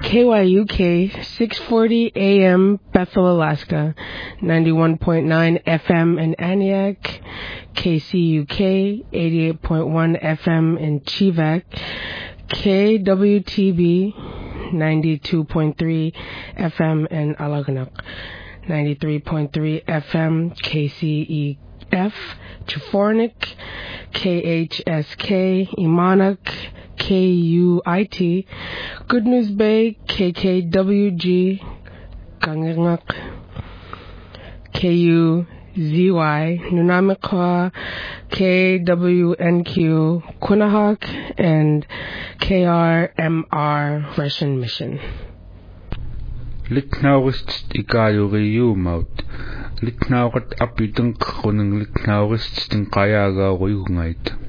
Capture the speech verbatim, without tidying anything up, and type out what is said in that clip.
K Y U K, six forty A M, Bethel, Alaska, ninety-one point nine F M in Aniak, K C U K, eighty-eight point one F M in Chivak, K W T B, ninety-two point three F M in Algonac, ninety-three point three F M K C E F, Trefornic, K H S K, Imanak, K U I T, Good News Bay, K K W G, Kangangak, K U Z Y, Nunamikwa, K W N Q, Quinnahock, and K R M R Russian Mission. Litnaurist ikayuriumaut. Litnaurat apitang kunang litnaurist ting kayaga uyungait.